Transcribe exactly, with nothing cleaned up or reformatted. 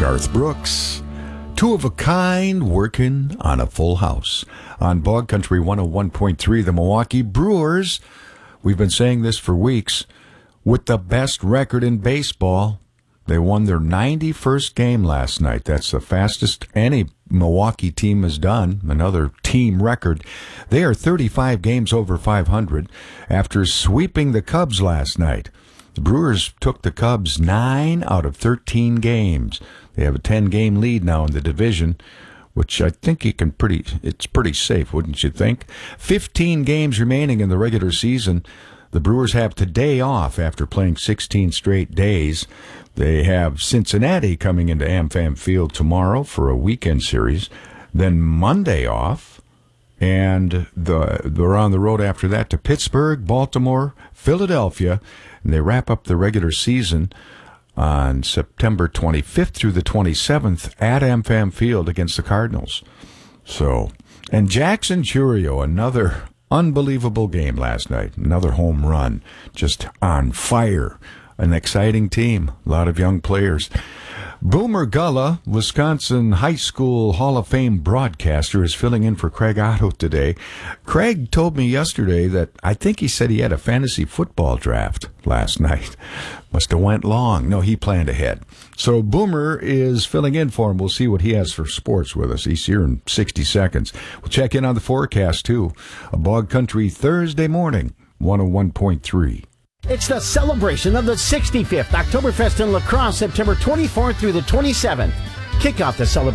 Garth Brooks, two of a kind working on a full house. On Bog Country one oh one point three, the Milwaukee Brewers, we've been saying this for weeks, with the best record in baseball. They won their ninety-first game last night. That's the fastest any Milwaukee team has done, another team record. They are thirty-five games over five hundred after sweeping the Cubs last night. The Brewers took the Cubs nine out of thirteen games. They have a ten-game lead now in the division, which I think you can pretty, it's pretty safe, wouldn't you think? fifteen games remaining in the regular season. The Brewers have today off after playing sixteen straight days. They have Cincinnati coming into AmFam Field tomorrow for a weekend series. Then Monday off, and the, they're on the road after that to Pittsburgh, Baltimore, Philadelphia, and they wrap up the regular season on September twenty-fifth through the twenty-seventh at AmFam Field against the Cardinals. So, and Jackson Chourio, another unbelievable game last night. Another home run. Just on fire. An exciting team. A lot of young players. Boomer Gullah, Wisconsin High School Hall of Fame broadcaster, is filling in for Craig Otto today. Craig told me yesterday that I think he said he had a fantasy football draft last night. Must have went long. No, he planned ahead. So Boomer is filling in for him. We'll see what he has for sports with us. He's here in sixty seconds. We'll check in on the forecast, too. A Bog Country Thursday morning, one oh one point three. It's the celebration of the sixty-fifth Oktoberfest in La Crosse, September twenty-fourth through the twenty-seventh. Kick off the celebration